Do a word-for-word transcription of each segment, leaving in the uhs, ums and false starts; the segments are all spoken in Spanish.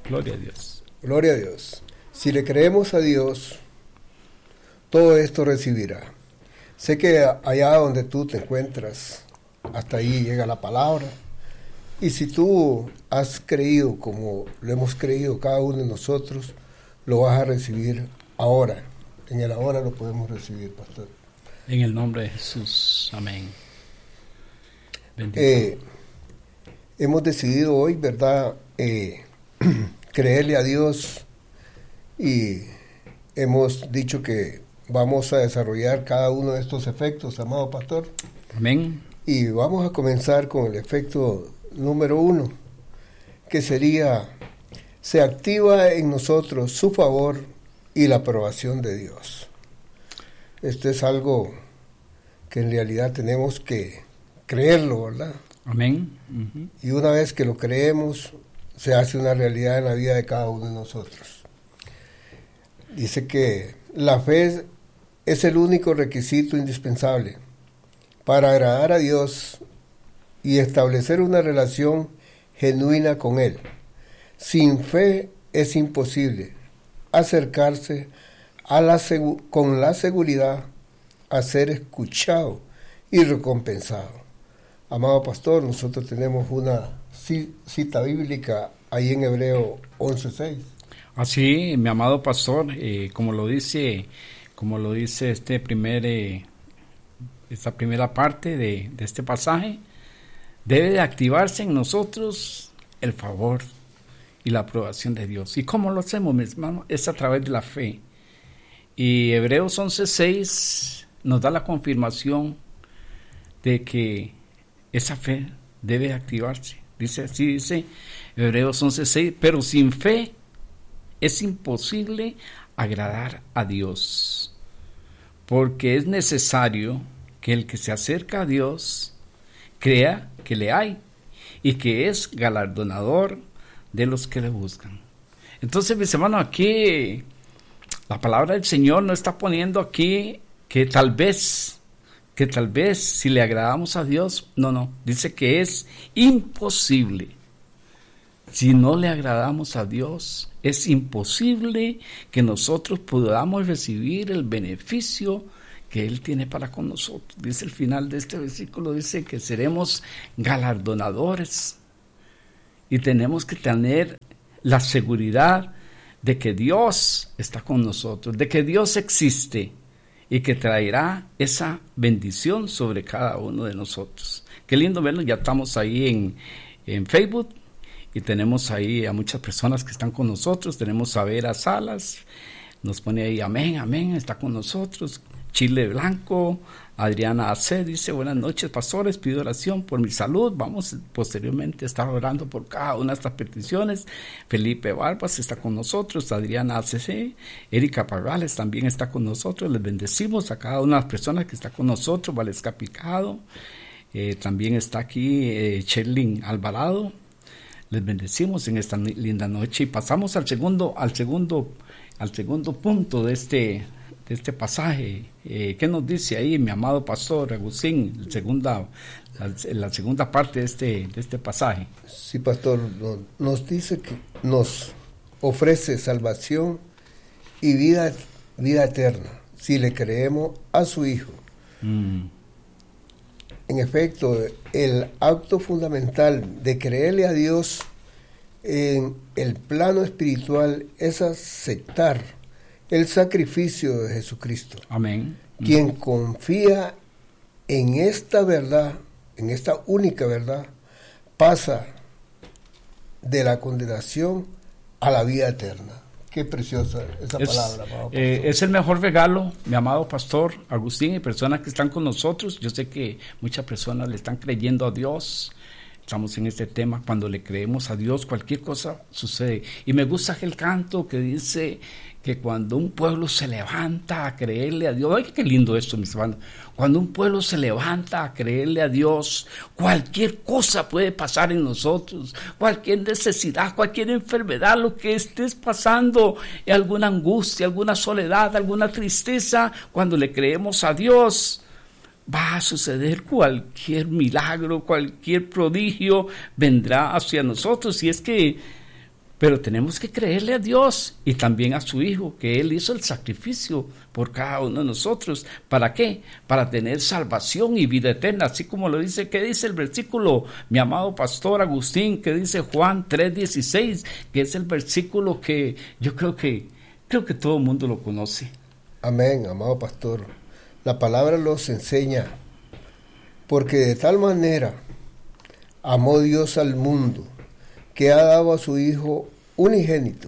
Gloria a Dios. Gloria a Dios. Si le creemos a Dios, todo esto recibirá. Sé que allá donde tú te encuentras, hasta ahí llega la palabra. Y si tú has creído como lo hemos creído cada uno de nosotros, lo vas a recibir ahora. En el ahora lo podemos recibir, pastor. En el nombre de Jesús. Amén. Bendito. Eh, hemos decidido hoy, ¿verdad?, eh, creerle a Dios, y hemos dicho que vamos a desarrollar cada uno de estos efectos, amado pastor. Amén. Y vamos a comenzar con el efecto número uno, que sería: se activa en nosotros su favor y la aprobación de Dios. Esto es algo que en realidad tenemos que creerlo, ¿verdad? Amén. Uh-huh. Y una vez que lo creemos, se hace una realidad en la vida de cada uno de nosotros. Dice que la fe es el único requisito indispensable para agradar a Dios y establecer una relación genuina con Él. Sin fe es imposible acercarse a la segu- con la seguridad a ser escuchado y recompensado. Amado pastor, nosotros tenemos una cita bíblica ahí en Hebreo once seis. Así, mi amado pastor, eh, como lo dice, como lo dice este primer, eh, esta primera parte de, de este pasaje, debe de activarse en nosotros el favor y la aprobación de Dios. ¿Y cómo lo hacemos, mis hermanos? Es a través de la fe. Y Hebreos once seis nos da la confirmación de que esa fe debe activarse. Dice así, dice Hebreos once seis, pero sin fe es imposible agradar a Dios, porque es necesario que el que se acerca a Dios crea que le hay y que es galardonador de los que le buscan. Entonces, mis hermanos, aquí la palabra del Señor nos está poniendo aquí que tal vez que tal vez si le agradamos a Dios, no, no, dice que es imposible. Si no le agradamos a Dios, es imposible que nosotros podamos recibir el beneficio que Él tiene para con nosotros. Dice el final de este versículo, dice que seremos galardonadores y tenemos que tener la seguridad de que Dios está con nosotros, de que Dios existe y que traerá esa bendición sobre cada uno de nosotros. Qué lindo verlo, ya estamos ahí en, en Facebook y tenemos ahí a muchas personas que están con nosotros. Tenemos a Vera Salas, nos pone ahí amén, amén, está con nosotros. Chile Blanco, Adriana C. dice: buenas noches, pastores, pido oración por mi salud. Vamos posteriormente a estar orando por cada una de estas peticiones. Felipe Barbas está con nosotros, Adriana A C C, Erika Parrales también está con nosotros. Les bendecimos a cada una de las personas que está con nosotros. Valesca Picado, eh, también está aquí eh, Sherlyn Alvarado. Les bendecimos en esta linda noche y pasamos al segundo, al segundo, al segundo punto de este este pasaje. Eh, ¿qué nos dice ahí, mi amado pastor Agustín, la segunda, la, la segunda parte de este, de este pasaje? Sí, pastor, nos, nos dice que nos ofrece salvación y vida, vida eterna si le creemos a su Hijo. Mm. En efecto, el acto fundamental de creerle a Dios en el plano espiritual es aceptar el sacrificio de Jesucristo. Amén. Quien confía en esta verdad, en esta única verdad, pasa de la condenación a la vida eterna. Qué preciosa esa es, palabra, amado eh, es el mejor regalo, mi amado pastor Agustín, y personas que están con nosotros. Yo sé que muchas personas le están creyendo a Dios. Estamos en este tema, cuando le creemos a Dios, cualquier cosa sucede. Y me gusta el canto que dice que cuando un pueblo se levanta a creerle a Dios, ¡ay, qué lindo esto, mis hermanos! Cuando un pueblo se levanta a creerle a Dios, cualquier cosa puede pasar en nosotros, cualquier necesidad, cualquier enfermedad, lo que estés pasando, alguna angustia, alguna soledad, alguna tristeza, cuando le creemos a Dios, va a suceder cualquier milagro, cualquier prodigio vendrá hacia nosotros. Y es que Pero tenemos que creerle a Dios y también a su Hijo, que Él hizo el sacrificio por cada uno de nosotros. ¿Para qué? Para tener salvación y vida eterna, así como lo dice, ¿qué dice el versículo, mi amado pastor Agustín? ¿Qué dice Juan tres dieciséis? Que es el versículo que yo creo que, creo que todo el mundo lo conoce. Amén, amado pastor. La palabra los enseña, porque de tal manera amó Dios al mundo, que ha dado a su Hijo unigénito,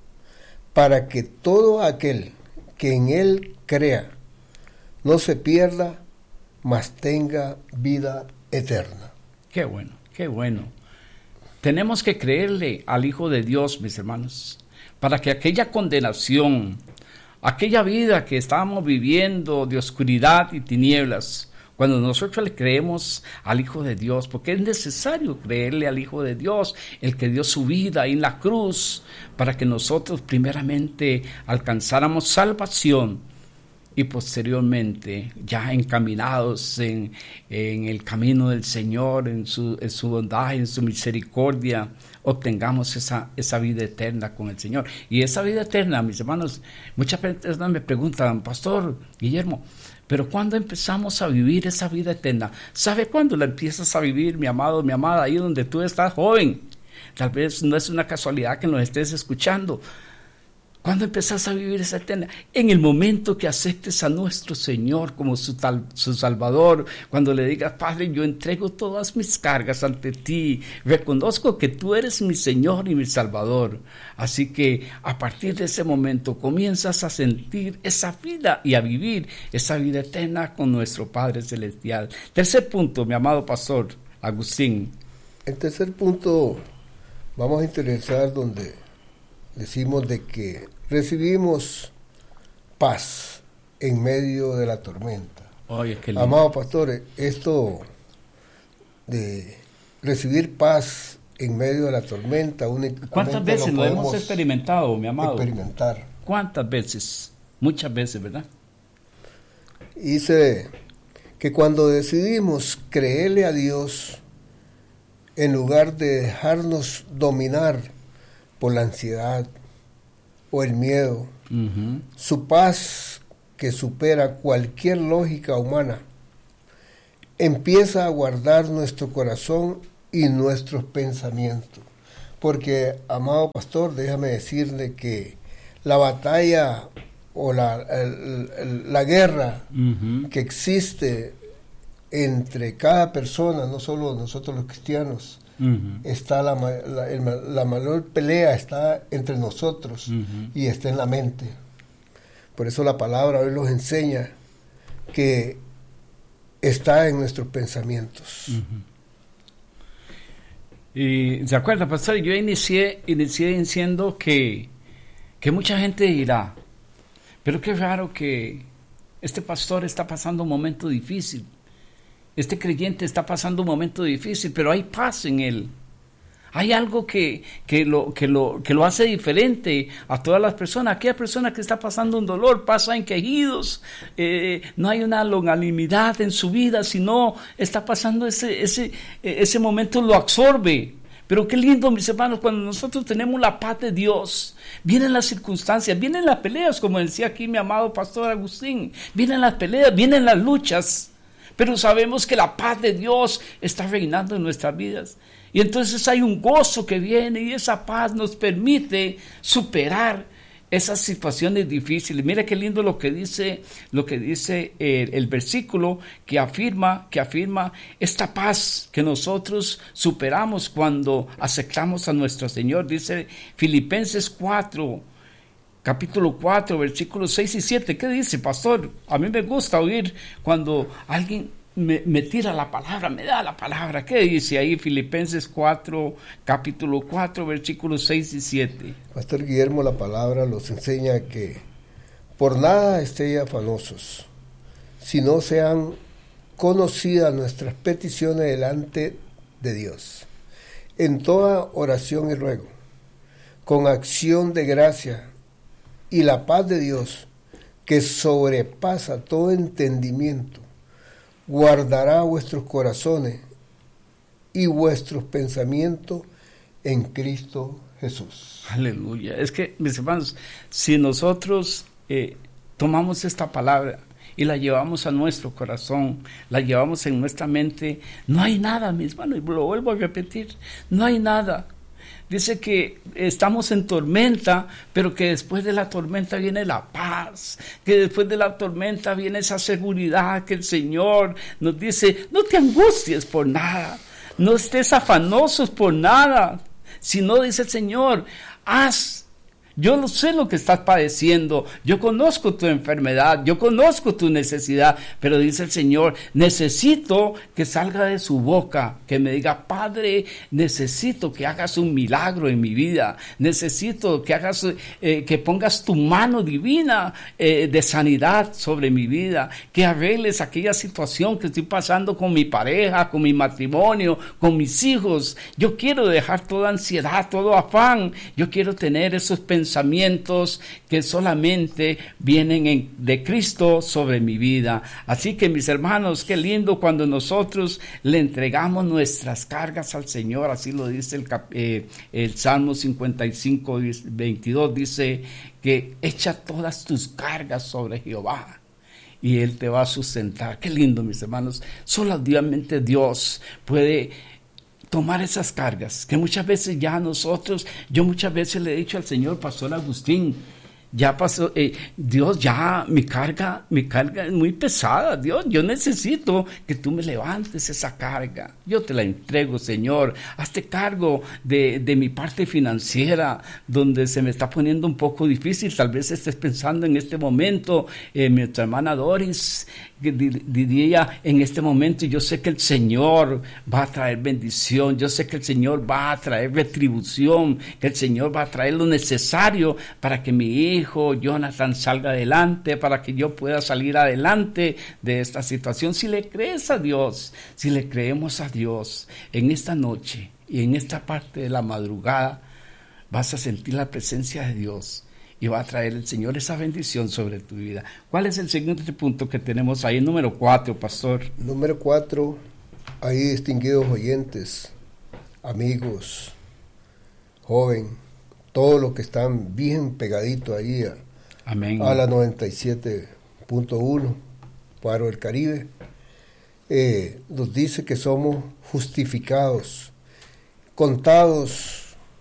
para que todo aquel que en Él crea no se pierda, mas tenga vida eterna. Qué bueno, qué bueno. Tenemos que creerle al Hijo de Dios, mis hermanos, para que aquella condenación, aquella vida que estábamos viviendo de oscuridad y tinieblas, cuando nosotros le creemos al Hijo de Dios, porque es necesario creerle al Hijo de Dios, el que dio su vida ahí en la cruz, para que nosotros primeramente alcanzáramos salvación y posteriormente, ya encaminados en, en el camino del Señor, en su, en su bondad, en su misericordia, obtengamos esa, esa vida eterna con el Señor. Y esa vida eterna, mis hermanos, muchas personas me preguntan, Pastor Guillermo, pero ¿cuándo empezamos a vivir esa vida eterna? ¿Sabe cuándo la empiezas a vivir, mi amado, mi amada, ahí donde tú estás joven? Tal vez no es una casualidad que nos estés escuchando. ¿Cuándo empezás a vivir esa eterna? En el momento que aceptes a nuestro Señor como su, tal, su Salvador, cuando le digas, Padre, yo entrego todas mis cargas ante ti, reconozco que tú eres mi Señor y mi Salvador. Así que a partir de ese momento comienzas a sentir esa vida y a vivir esa vida eterna con nuestro Padre Celestial. Tercer punto, mi amado pastor Agustín. El tercer punto, vamos a interesar donde decimos de que recibimos paz en medio de la tormenta. Oye, qué lindo. Amados pastores, esto de recibir paz en medio de la tormenta, ¿cuántas veces lo, lo hemos experimentado, mi amado? Experimentar. ¿Cuántas veces? Muchas veces, ¿verdad? Dice que cuando decidimos creerle a Dios, en lugar de dejarnos dominar por la ansiedad o el miedo, uh-huh. su paz que supera cualquier lógica humana empieza a guardar nuestro corazón y nuestros pensamientos. Porque, amado pastor, déjame decirle que la batalla o la, el, el, la guerra uh-huh. que existe entre cada persona, no solo nosotros los cristianos, Uh-huh. está la, la, el, la mayor pelea está entre nosotros uh-huh. y está en la mente. Por eso la palabra hoy nos enseña que está en nuestros pensamientos. Uh-huh. Y se acuerda, pastor, yo inicié, inicié diciendo que, que mucha gente dirá, pero qué raro que este pastor está pasando un momento difícil. Este creyente está pasando un momento difícil, pero hay paz en él. Hay algo que, que, lo, que, lo, que lo hace diferente a todas las personas. Aquella persona que está pasando un dolor pasa en quejidos, eh, no hay una longanimidad en su vida, sino está pasando ese, ese, ese momento, lo absorbe. Pero qué lindo, mis hermanos, cuando nosotros tenemos la paz de Dios, vienen las circunstancias, vienen las peleas, como decía aquí mi amado pastor Agustín, vienen las peleas, vienen las luchas. Pero sabemos que la paz de Dios está reinando en nuestras vidas. Y entonces hay un gozo que viene y esa paz nos permite superar esas situaciones difíciles. Mira qué lindo lo que dice, lo que dice el, el versículo que afirma, que afirma esta paz que nosotros superamos cuando aceptamos a nuestro Señor. Dice Filipenses cuatro, capítulo cuatro, versículos seis y siete. ¿Qué dice, pastor? A mí me gusta oír cuando alguien me, me tira la palabra, me da la palabra. ¿Qué dice ahí Filipenses cuatro, capítulo cuatro, versículos seis y siete? Pastor Guillermo, la palabra nos enseña que por nada estéis afanosos, si no sean conocidas nuestras peticiones delante de Dios, en toda oración y ruego, con acción de gracia, y la paz de Dios, que sobrepasa todo entendimiento, guardará vuestros corazones y vuestros pensamientos en Cristo Jesús. Aleluya. Es que, mis hermanos, si nosotros eh, tomamos esta palabra y la llevamos a nuestro corazón, la llevamos en nuestra mente, no hay nada, mis hermanos, y lo vuelvo a repetir, no hay nada. Dice que estamos en tormenta, pero que después de la tormenta viene la paz, que después de la tormenta viene esa seguridad que el Señor nos dice, no te angusties por nada, no estés afanosos por nada, sino dice el Señor, haz. Yo no sé lo que estás padeciendo, yo conozco tu enfermedad, yo conozco tu necesidad, pero dice el Señor, necesito que salga de su boca, que me diga, Padre, necesito que hagas un milagro en mi vida, necesito que hagas, eh, que pongas tu mano divina eh, de sanidad sobre mi vida, que arregles aquella situación que estoy pasando con mi pareja, con mi matrimonio, con mis hijos. Yo quiero dejar toda ansiedad, todo afán, yo quiero tener esos pensamientos pensamientos que solamente vienen en, de Cristo sobre mi vida. Así que, mis hermanos, qué lindo cuando nosotros le entregamos nuestras cargas al Señor. Así lo dice el, eh, el Salmo cincuenta y cinco, veintidós, dice que echa todas tus cargas sobre Jehová y Él te va a sustentar. Qué lindo, mis hermanos. Solamente Dios puede tomar esas cargas, que muchas veces ya nosotros, yo muchas veces le he dicho al Señor, Pastor Agustín, ya pasó, eh, Dios, ya mi carga, mi carga es muy pesada, Dios, yo necesito que tú me levantes esa carga, yo te la entrego, Señor, hazte cargo de, de mi parte financiera, donde se me está poniendo un poco difícil, tal vez estés pensando en este momento, eh, mi otra hermana Doris, diría en este momento, yo sé que el Señor va a traer bendición, yo sé que el Señor va a traer retribución, que el Señor va a traer lo necesario para que mi hijo Jonathan salga adelante, para que yo pueda salir adelante de esta situación. Si le crees a Dios, si le creemos a Dios, en esta noche y en esta parte de la madrugada vas a sentir la presencia de Dios y va a traer el Señor esa bendición sobre tu vida. ¿Cuál es el siguiente punto que tenemos ahí? Número cuatro, pastor. Número cuatro, ahí, distinguidos oyentes, amigos, joven, todos los que están bien pegaditos ahí a, Amén. a la noventa y siete punto uno, Faro del Caribe, eh, nos dice que somos justificados, contados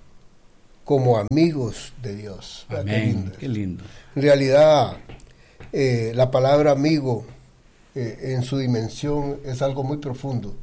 como amigos de Dios. Amén. Qué lindo. En realidad, eh, la palabra amigo eh, en su dimensión es algo muy profundo.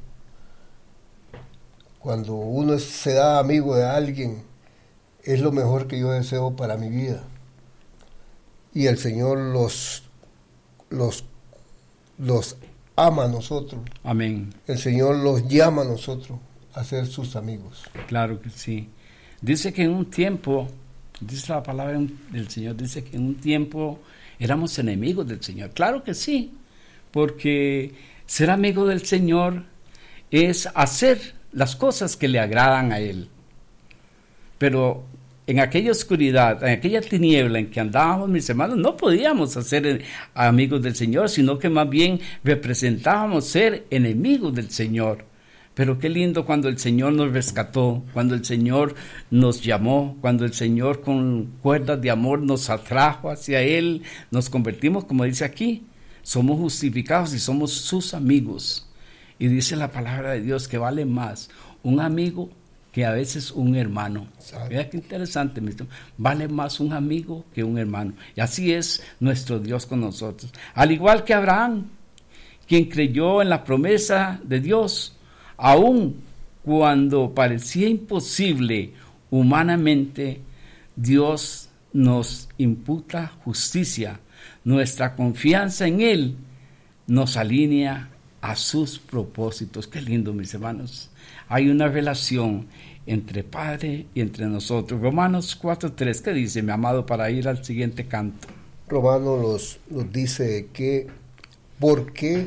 Cuando uno es, se da amigo de alguien, es lo mejor que yo deseo para mi vida. Y el Señor los, los, los ama a nosotros. Amén. El Señor los llama a nosotros a ser sus amigos. Claro que sí. Dice que en un tiempo, dice la palabra del Señor, dice que en un tiempo éramos enemigos del Señor. Claro que sí, porque ser amigo del Señor es hacer las cosas que le agradan a Él. Pero en aquella oscuridad, en aquella tiniebla en que andábamos, mis hermanos, no podíamos ser amigos del Señor, sino que más bien representábamos ser enemigos del Señor. Pero qué lindo cuando el Señor nos rescató, cuando el Señor nos llamó, cuando el Señor con cuerdas de amor nos atrajo hacia Él, nos convertimos, como dice aquí, somos justificados y somos sus amigos. Y dice la palabra de Dios que vale más un amigo que a veces un hermano. Mira qué interesante, mi hermano. Vale más un amigo que un hermano. Y así es nuestro Dios con nosotros. Al igual que Abraham, quien creyó en la promesa de Dios, aun cuando parecía imposible humanamente, Dios nos imputa justicia. Nuestra confianza en Él nos alinea a sus propósitos. Qué lindo, mis hermanos. Hay una relación entre Padre y entre nosotros. Romanos cuatro tres, ¿qué dice, mi amado, para ir al siguiente canto? Romanos nos, nos dice que, ¿por qué?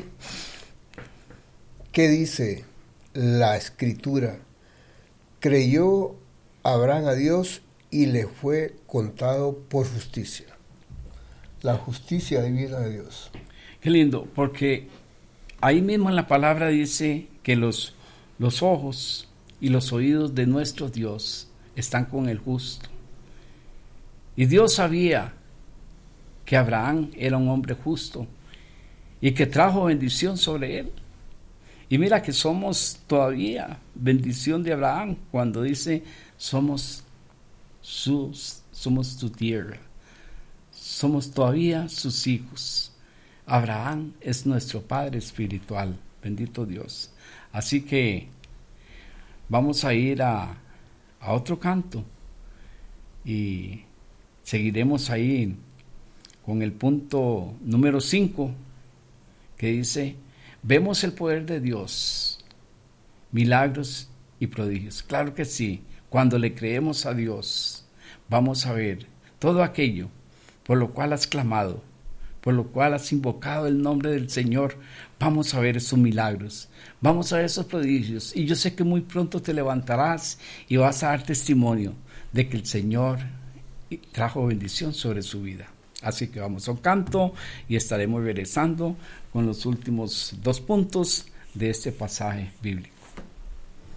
¿Qué dice la Escritura? Creyó Abraham a Dios y le fue contado por justicia. La justicia divina de Dios. Qué lindo, porque ahí mismo en la palabra dice que los, los ojos y los oídos de nuestro Dios están con el justo. Y Dios sabía que Abraham era un hombre justo y que trajo bendición sobre él. Y mira que somos todavía bendición de Abraham cuando dice somos sus, somos su tierra, somos todavía sus hijos. Abraham es nuestro padre espiritual, bendito Dios. Así que vamos a ir a, a otro canto y seguiremos ahí con el punto número cinco, que dice: vemos el poder de Dios, milagros y prodigios. Claro que sí, cuando le creemos a Dios, vamos a ver todo aquello por lo cual has clamado, por lo cual has invocado el nombre del Señor. Vamos a ver esos milagros, vamos a ver esos prodigios, y yo sé que muy pronto te levantarás y vas a dar testimonio de que el Señor trajo bendición sobre su vida. Así que vamos a un canto y estaremos regresando con los últimos dos puntos de este pasaje bíblico.